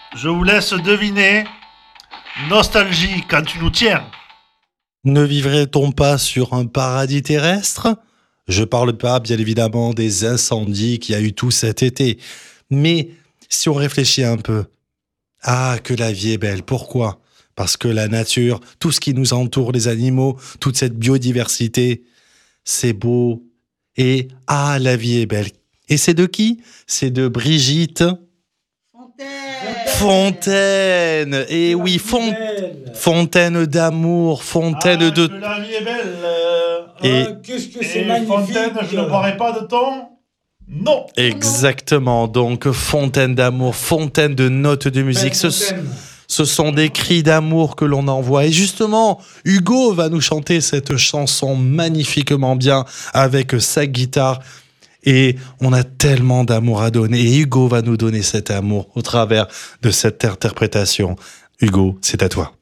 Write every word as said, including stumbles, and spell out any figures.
Je vous laisse deviner. Nostalgie quand tu nous tiens. Ne vivrait-on pas sur un paradis terrestre ? Je parle pas, bien évidemment, des incendies qu'il y a eu tout cet été. Mais si on réfléchit un peu, ah, que la vie est belle. Pourquoi ? Parce que la nature, tout ce qui nous entoure, les animaux, toute cette biodiversité, c'est beau. Et ah, la vie est belle. Et c'est de qui ? C'est de Brigitte Fontaine. Et oui, Fon- Fontaine d'amour, Fontaine Ah, de... que la vie est belle. euh, Et- Ah, qu'est-ce que c'est Et magnifique. Fontaine, je ne boirai pas de ton. Non. Exactement, donc fontaine d'amour, fontaine de notes de musique. Ce, ce sont des cris d'amour que l'on envoie. Et justement, Hugo va nous chanter cette chanson magnifiquement bien avec sa guitare. Et on a tellement d'amour à donner. Et Hugo va nous donner cet amour au travers de cette interprétation. Hugo, c'est à toi.